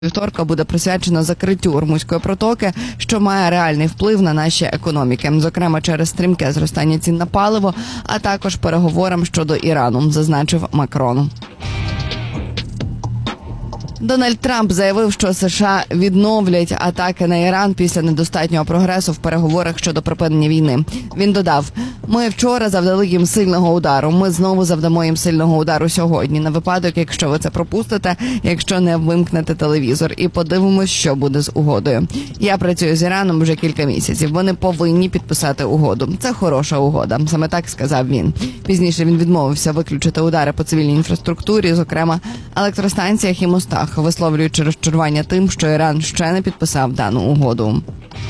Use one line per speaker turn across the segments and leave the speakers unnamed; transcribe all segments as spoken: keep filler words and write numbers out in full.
Вівторка буде присвячена закриттю Ормузької протоки, що має реальний вплив на наші економіки, зокрема через стрімке зростання цін на паливо, а також переговорам щодо Ірану, зазначив Макрон. Дональд Трамп заявив, що США відновлять атаки на Іран після недостатнього прогресу в переговорах щодо припинення війни. Він додав: «Ми вчора завдали їм сильного удару. Ми знову завдамо їм сильного удару сьогодні, на випадок, якщо ви це пропустите, якщо не вимкнете телевізор, і подивимось, що буде з угодою. Я працюю з Іраном вже кілька місяців. Вони повинні підписати угоду. Це хороша угода», – саме так сказав він. Пізніше він відмовився виключити удари по цивільній інфраструктурі, зокрема електростанціях і мостах, висловлюючи розчарування тим, що Іран ще не підписав дану угоду.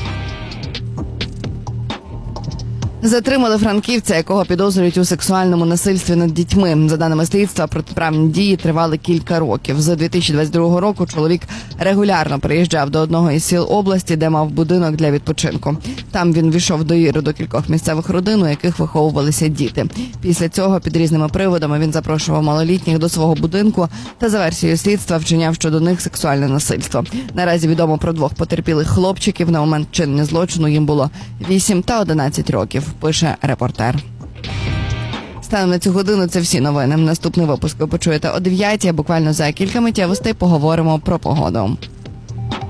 Затримали франківця, якого підозрюють у сексуальному насильстві над дітьми. За даними слідства, протиправні дії тривали кілька років. З дві тисячі двадцять другого року чоловік регулярно приїжджав до одного із сіл області, де мав будинок для відпочинку. Там він війшов до довіру до кількох місцевих родин, у яких виховувалися діти. Після цього під різними приводами він запрошував малолітніх до свого будинку та за версією слідства вчиняв щодо них сексуальне насильство. Наразі відомо про двох потерпілих хлопчиків. На момент вчинення злочину їм було вісім та одинадцять років, пише репортер. Станом на цю годину це всі новини. Наступний випуск ви почуєте о дев'ятій, а буквально за кілька миттєвостей поговоримо про погоду.